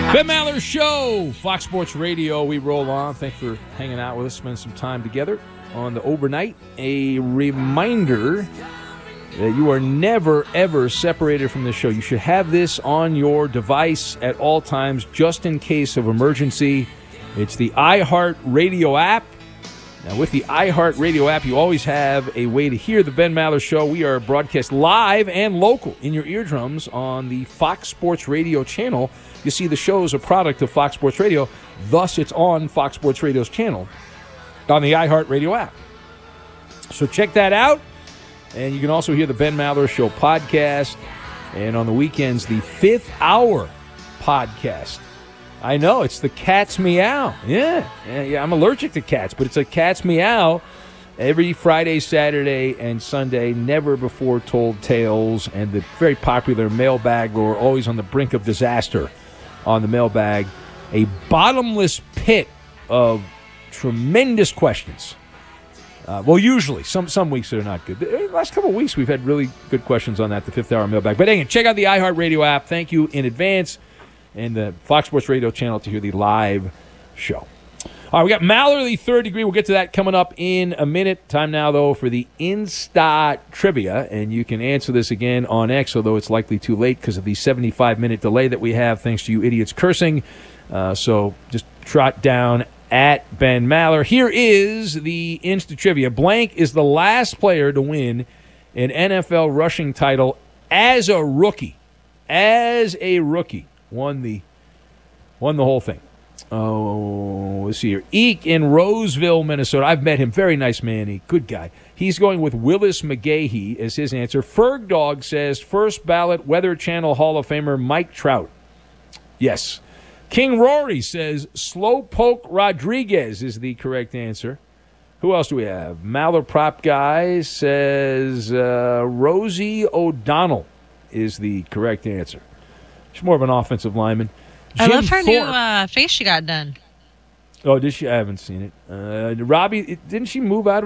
Ben Maller Show, Fox Sports Radio. We roll on. Thanks for hanging out with us, spend some time together on the overnight. A reminder that you are never, ever separated from the show. You should have this on your device at all times, just in case of emergency. It's the iHeart Radio app. Now, with the iHeart Radio app, you always have a way to hear the Ben Maller Show. We are broadcast live and local in your eardrums on the Fox Sports Radio channel. You see, the show is a product of Fox Sports Radio. Thus, it's on Fox Sports Radio's channel on the iHeart Radio app. So check that out. And you can also hear the Ben Maller Show podcast. And on the weekends, the Fifth Hour podcast. I know, it's the Cat's Meow. Yeah, I'm allergic to cats, but it's a Cat's Meow every Friday, Saturday, and Sunday. Never before told tales, and the very popular mailbag. We're always on the brink of disaster on the mailbag. A bottomless pit of tremendous questions. Well, usually. Some weeks they're not good. The last couple of weeks we've had really good questions on that, the Fifth Hour mailbag. But anyway, check out the iHeart Radio app. Thank you in advance. And the Fox Sports Radio channel to hear the live show. All right, we got Mallory Third Degree. We'll get to that coming up in a minute. Time now, though, for the Insta Trivia. And you can answer this again on X, although it's likely too late because of the 75-minute delay that we have, thanks to you idiots cursing. So just trot down at Ben Maller. Here is the Insta Trivia. Blank is the last player to win an NFL rushing title as a rookie. As a rookie. Won the whole thing. Oh, let's see here. Eek in Roseville, Minnesota. I've met him. Very nice man. Eek. Good guy. He's going with Willis McGahee as his answer. Ferg Dog says first ballot Weather Channel Hall of Famer Mike Trout. Yes. King Rory says Slowpoke Rodriguez is the correct answer. Who else do we have? Maller Prop Guy says Rosie O'Donnell is the correct answer. She's more of an offensive lineman. I love her new face she got done. Oh, did she? I haven't seen it. Robbie, didn't she move out of